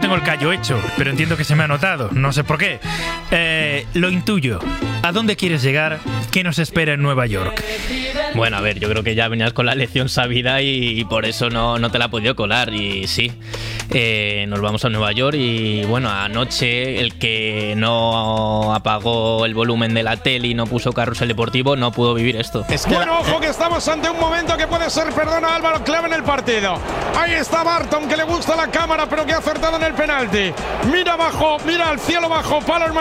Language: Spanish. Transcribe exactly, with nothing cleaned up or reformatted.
tengo el callo hecho, pero entiendo que se me ha notado, no sé por qué. Eh, lo intuyo. ¿A dónde quieres llegar? ¿Qué nos espera en Nueva York? Bueno, a ver, yo creo que ya venías con la lección sabida y, y por eso no, no te la he podido colar. Y sí, eh, nos vamos a Nueva York y bueno, anoche el que no apagó el volumen de la tele y no puso Carrusel Deportivo no pudo vivir esto. Es que bueno, la... ojo que estamos ante un momento que puede ser, perdona Álvaro, clave en el partido. Ahí está Barton, que le gusta la cámara, pero que ha acertado en el penalti. Mira abajo, mira al cielo bajo, palo